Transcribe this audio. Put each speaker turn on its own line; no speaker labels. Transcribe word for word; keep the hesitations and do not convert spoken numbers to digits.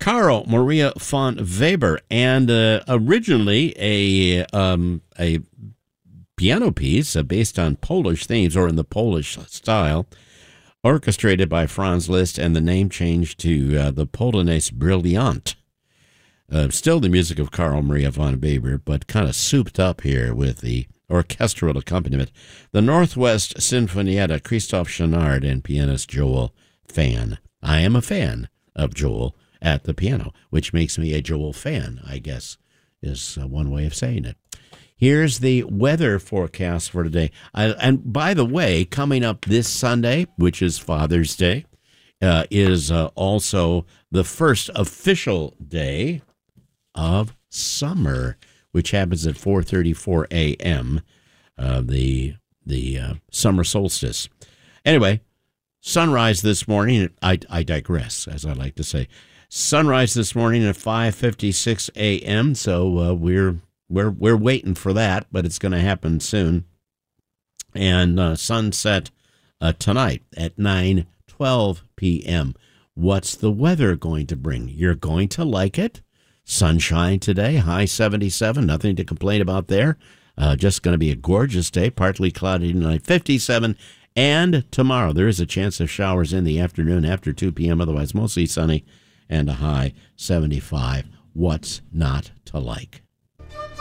Carl Maria von Weber, and uh, originally a um, a piano piece uh, based on Polish themes or in the Polish style, orchestrated by Franz Liszt, and the name changed to uh, the Polonaise Brilliant. Uh, still the music of Carl Maria von Weber, but kind of souped up here with the orchestral accompaniment. The Northwest Sinfonietta, Christoph Chenard, and pianist Joel Fan. I am a fan of Joel at the piano, which makes me a Joel fan, I guess, is uh, one way of saying it. Here's the weather forecast for today. I, and by the way, coming up this Sunday, which is Father's Day, uh, is uh, also the first official day of summer, which happens at four thirty-four a.m., uh, the the uh, summer solstice. Anyway, sunrise this morning, I, I digress, as I like to say. Sunrise this morning at five fifty-six a.m., so uh, we're we're we're waiting for that, but it's going to happen soon. And uh, sunset uh, tonight at nine twelve p.m. What's the weather going to bring? You're going to like it. Sunshine today, high seventy-seven, nothing to complain about there. Uh, just going to be a gorgeous day, partly cloudy tonight, fifty-seven. And tomorrow, there is a chance of showers in the afternoon after two p.m., otherwise mostly sunny, and a high seventy-five. What's not to like?